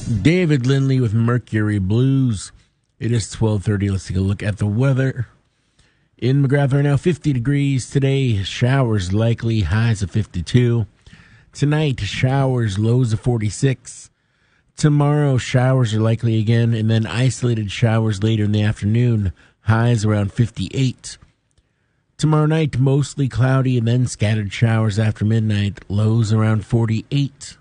David Lindley with Mercury Blues. It is 12:30. Let's take a look at the weather. In McGrath right now, 50 degrees. Today, showers likely, highs of 52. Tonight, showers, lows of 46. Tomorrow, showers are likely again, and then isolated showers later in the afternoon, highs around 58. Tomorrow night, mostly cloudy and then scattered showers after midnight, lows around 48.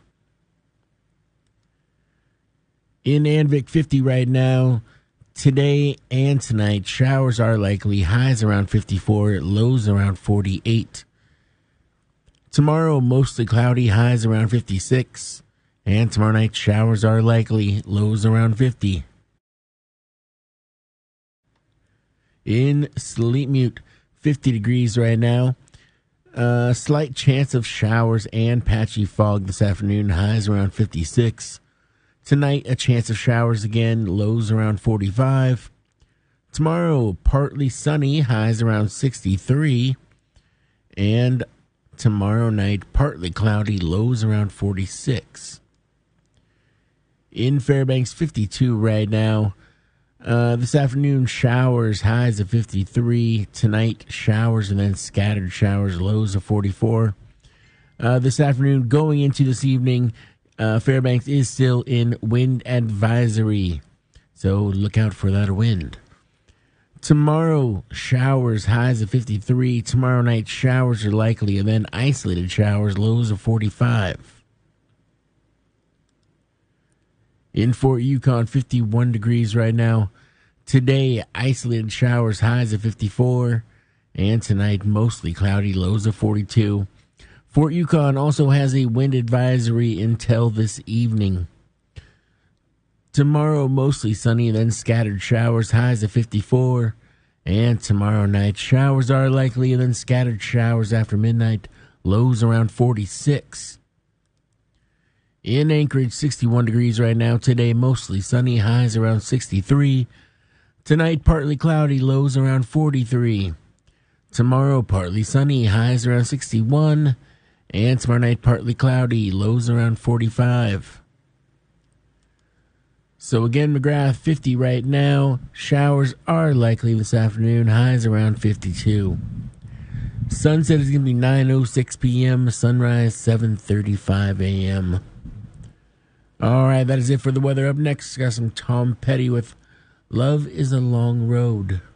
In Anvik, 50 right now. Today and tonight, showers are likely, highs around 54, lows around 48. Tomorrow, mostly cloudy, highs around 56. And tomorrow night, showers are likely, lows around 50. In Sleepmute, 50 degrees right now. Slight chance of showers and patchy fog this afternoon, highs around 56. Tonight, a chance of showers again, lows around 45. Tomorrow, partly sunny, highs around 63. And tomorrow night, partly cloudy, lows around 46. In Fairbanks, 52 right now. This afternoon, showers, highs of 53. Tonight, showers and then scattered showers, lows of 44. This afternoon, going into this evening, Fairbanks is still in wind advisory, so look out for that wind. Tomorrow, showers, highs of 53. Tomorrow night, showers are likely, and then isolated showers, lows of 45. In Fort Yukon, 51 degrees right now. Today, isolated showers, highs of 54. And tonight, mostly cloudy, lows of 42. Fort Yukon also has a wind advisory until this evening. Tomorrow, mostly sunny, then scattered showers, highs of 54. And tomorrow night, showers are likely, and then scattered showers after midnight, lows around 46. In Anchorage, 61 degrees right now. Today, mostly sunny, highs around 63. Tonight, partly cloudy, lows around 43. Tomorrow, partly sunny, highs around 61. And tomorrow night, partly cloudy, lows around 45. So again, McGrath, 50 right now. Showers are likely this afternoon, highs around 52. Sunset is going to be 9:06 p.m., sunrise 7:35 a.m. All right, that is it for the weather. Up next, got some Tom Petty with Love is a Long Road.